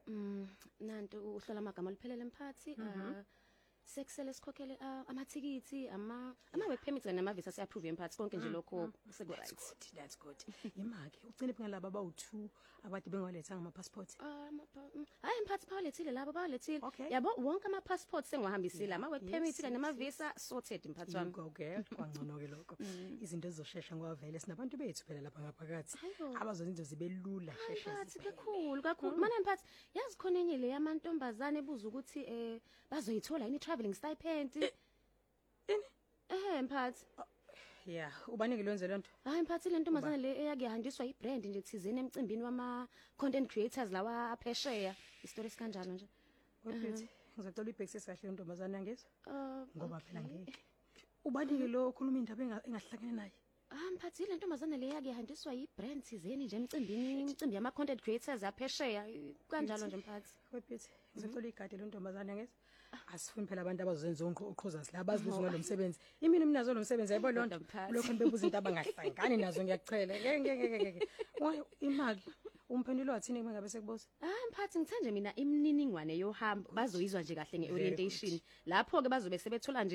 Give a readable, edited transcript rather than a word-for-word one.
Nanto uhlola amagama oliphelele mphathi sekusele sikhokhele amathikithi ama-work permits kanye nama-visa siya-approve emphathi konke nje lokho seku-right. That's good. Imaki ucine ngalabo abawu2 abade bengalethanga ama-passport. Hayi mphathi bawalethile labo bawalethile. Okay. Yabo wonke ama-passport sengiwahambisile ama-work permits kanye nama-visa sorted mphathi wami. Okay, kwangcono ke lokho. Izinto ezizoshesha ngwavele sinabantu bethu phela lapha ngaphakathi. Abazozinto zibelula sheshe. Mphathi kakhulu. Mana mphathi yazi khona enye le yamantombazane ebuza ukuthi bazoyithola yini traveling stipend. Mphathi. Yeah, ubani ngilwenze lonto? Hayi mphathi le ntombazane le eyakuyahandiswa ibrand nje thizeni emcimbini wama content creators lawa aphesheya. Istory sikanjalo nje. Wephethe ngizocela ibhekise kahle le ntombazane ngizwa. Ngoba phela ngeke. Ubani ke lo khuluma indaba engahlangene naye? Mphathi le ntombazane le yakuyahandiswa ibrand thizeni nje emcimbini imicimbi yama content creators aphesheya kanjalo nje mphathi. Wephethe ngizocela igade le ntombazane ngizwa. Asifuni phela abantu abazozenza uqhuza sila abazibuza ngalomsebenzi. Imini minazo lo msebenzi yebo lonto. Lokho nibebuza into abangahlangani nazo ngiyacela. Ngeke. Imali umphendulo wathini ngabe sekubuza? Mphathi ngithanje mina imininingwane yohambo bazoyizwa nje kahle ngeorientation. Lapho ke bazobe sebethola nje